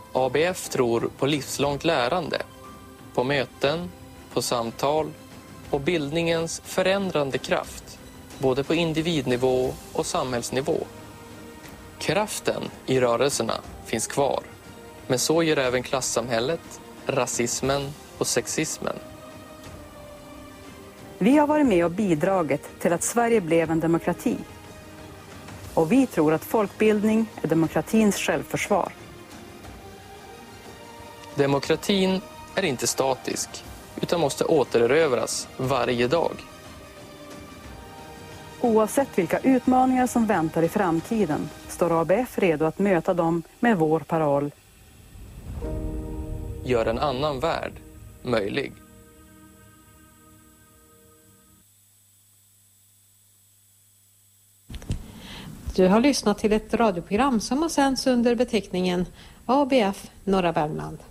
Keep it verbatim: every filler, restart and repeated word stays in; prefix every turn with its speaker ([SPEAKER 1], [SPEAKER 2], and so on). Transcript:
[SPEAKER 1] A B F tror på livslångt lärande, på möten, på samtal och bildningens förändrande kraft, både på individnivå och samhällsnivå. Kraften i rörelserna finns kvar, men så gör även klassamhället, rasismen och sexismen.
[SPEAKER 2] Vi har varit med och bidragit till att Sverige blev en demokrati. Och vi tror att folkbildning är demokratins självförsvar.
[SPEAKER 1] Demokratin är inte statisk, utan måste återerövras varje dag.
[SPEAKER 2] Oavsett vilka utmaningar som väntar i framtiden står A B F redo att möta dem med vår paroll.
[SPEAKER 1] Gör en annan värld möjlig.
[SPEAKER 3] Du har lyssnat till ett radioprogram som har sänds under beteckningen A B F Norra Värmland.